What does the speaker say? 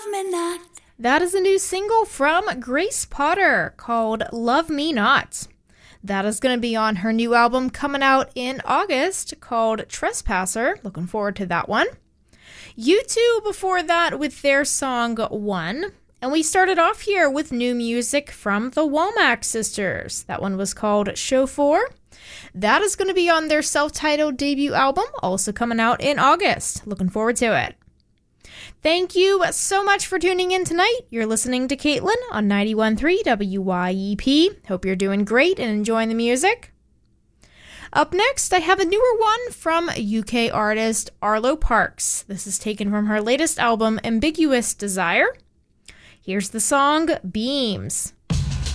That is a new single from Grace Potter called Love Me Not. That is going to be on her new album coming out in August called Trespasser. Looking forward to that one. U2 before that with their song One. And we started off here with new music from the Womack Sisters. That one was called Show 4. That is going to be on their self-titled debut album, also coming out in August. Looking forward to it. Thank you so much for tuning in tonight. You're listening to Caitlin on 91.3 WYEP. Hope you're doing great and enjoying the music. Up next, I have a newer one from UK artist Arlo Parks. This is taken from her latest album, Ambiguous Desire. Here's the song, Beams.